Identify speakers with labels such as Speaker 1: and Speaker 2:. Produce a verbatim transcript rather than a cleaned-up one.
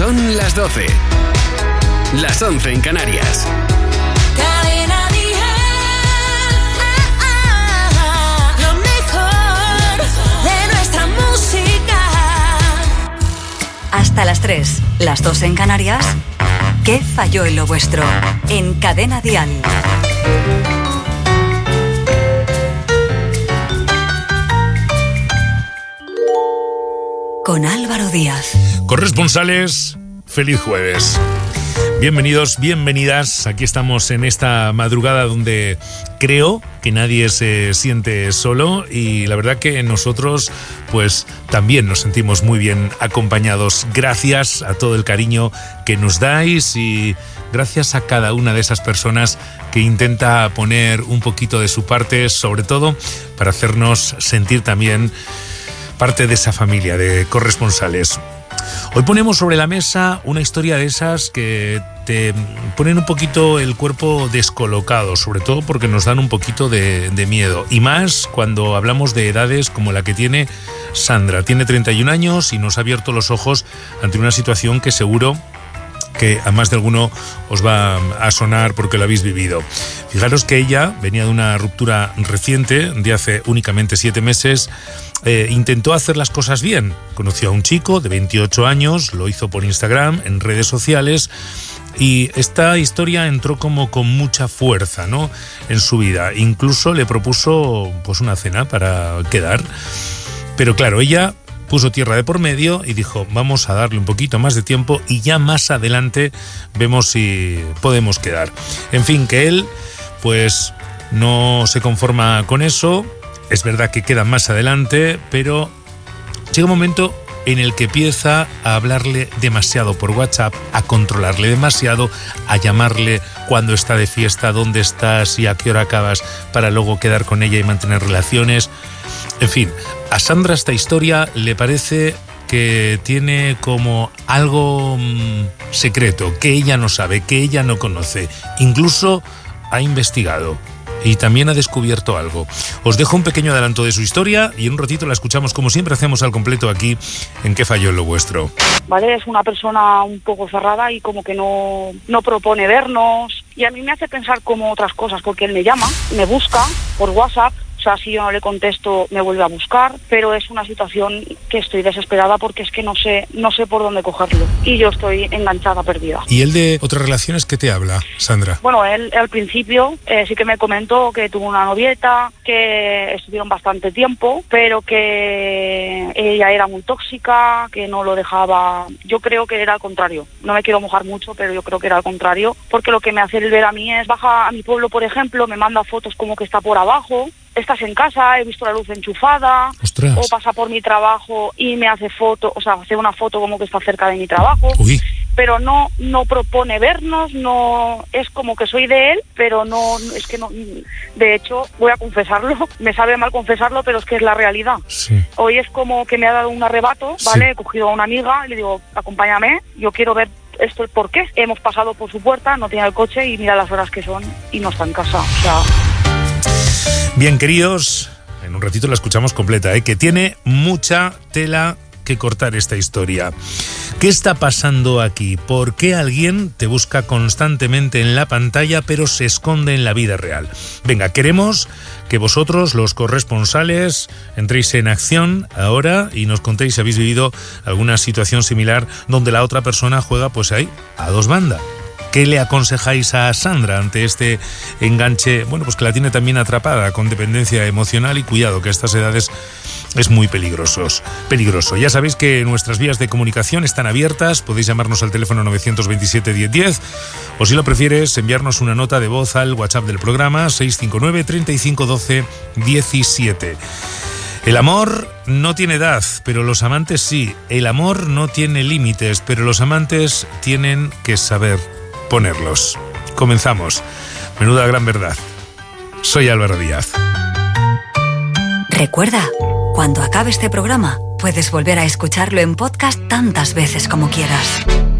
Speaker 1: Son las doce. Las once en Canarias.
Speaker 2: Cadena Dial. Lo mejor de nuestra música.
Speaker 3: Hasta las tres, las dos en Canarias. ¿Qué falló en lo vuestro? En Cadena Dial. Con Álvaro Díaz.
Speaker 4: Corresponsales, feliz jueves. Bienvenidos, bienvenidas. Aquí estamos en esta madrugada donde creo que nadie se siente solo y la verdad que nosotros pues también nos sentimos muy bien acompañados. Gracias a todo el cariño que nos dais y gracias a cada una de esas personas que intenta poner un poquito de su parte, sobre todo para hacernos sentir también parte de esa familia de corresponsales. Hoy ponemos sobre la mesa una historia de esas que te ponen un poquito el cuerpo descolocado, sobre todo porque nos dan un poquito de, de miedo. Y más cuando hablamos de edades como la que tiene Sandra. Tiene treinta y un años y nos ha abierto los ojos ante una situación que seguro que a más de alguno os va a sonar porque lo habéis vivido. Fijaros que ella venía de una ruptura reciente, de hace únicamente siete meses. Eh, intentó hacer las cosas bien. Conoció a un chico de veintiocho años, lo hizo por Instagram, en redes sociales, y esta historia entró como con mucha fuerza, ¿no?, en su vida. Incluso le propuso pues una cena para quedar. Pero claro, ella puso tierra de por medio y dijo, vamos a darle un poquito más de tiempo y ya más adelante vemos si podemos quedar. En fin, que él pues no se conforma con eso. Es verdad que queda más adelante, pero llega un momento en el que empieza a hablarle demasiado por WhatsApp, a controlarle demasiado, a llamarle cuando está de fiesta, dónde estás y a qué hora acabas, para luego quedar con ella y mantener relaciones. En fin, a Sandra esta historia le parece que tiene como algo mmm, secreto, que ella no sabe, que ella no conoce. Incluso ha investigado y también ha descubierto algo. Os dejo un pequeño adelanto de su historia y en un ratito la escuchamos como siempre hacemos al completo aquí en ¿Qué falló en lo vuestro?
Speaker 5: Vale, es una persona un poco cerrada y como que no, no propone vernos, y a mí me hace pensar como otras cosas, porque él me llama, me busca por WhatsApp. O sea, si yo no le contesto, me vuelve a buscar, pero es una situación que estoy desesperada porque es que no sé no sé por dónde cogerlo y yo estoy enganchada, perdida.
Speaker 4: ¿Y él de otras relaciones qué te habla, Sandra?
Speaker 5: Bueno, él al principio eh, sí que me comentó que tuvo una novieta, que estuvieron bastante tiempo, pero que ella era muy tóxica, que no lo dejaba. Yo creo que era al contrario. No me quiero mojar mucho, pero yo creo que era al contrario, porque lo que me hace el ver a mí es, baja a mi pueblo, por ejemplo, me manda fotos como que está por abajo. Estás en casa, he visto la luz enchufada.
Speaker 4: ¡Ostras!
Speaker 5: O pasa por mi trabajo y me hace foto, o sea, hace una foto como que está cerca de mi trabajo.
Speaker 4: Uy.
Speaker 5: Pero no no propone vernos, no es como que soy de él, pero no es que no. De hecho, voy a confesarlo, me sabe mal confesarlo, pero es que es la realidad.
Speaker 4: Sí.
Speaker 5: Hoy es como que me ha dado un arrebato, ¿vale? Sí. He cogido a una amiga y le digo, acompáñame, yo quiero ver esto, ¿por qué? Hemos pasado por su puerta, no tiene el coche y mira las horas que son y no está en casa, o sea.
Speaker 4: Bien, queridos, en un ratito la escuchamos completa, ¿eh? Que tiene mucha tela que cortar esta historia. ¿Qué está pasando aquí? ¿Por qué alguien te busca constantemente en la pantalla pero se esconde en la vida real? Venga, queremos que vosotros, los corresponsales, entréis en acción ahora y nos contéis si habéis vivido alguna situación similar donde la otra persona juega pues ahí, a dos bandas. ¿Qué le aconsejáis a Sandra ante este enganche? Bueno, pues que la tiene también atrapada con dependencia emocional y cuidado, que a estas edades es muy peligrosos, peligroso. Ya sabéis que nuestras vías de comunicación están abiertas, podéis llamarnos al teléfono nueve dos siete, diez diez o si lo prefieres enviarnos una nota de voz al WhatsApp del programa seis cinco nueve, treinta y cinco, doce, diecisiete. El amor no tiene edad, pero los amantes sí. El amor no tiene límites, pero los amantes tienen que saber ponerlos. Comenzamos. Menuda gran verdad. Soy Álvaro Díaz.
Speaker 3: Recuerda, cuando acabe este programa, puedes volver a escucharlo en podcast tantas veces como quieras.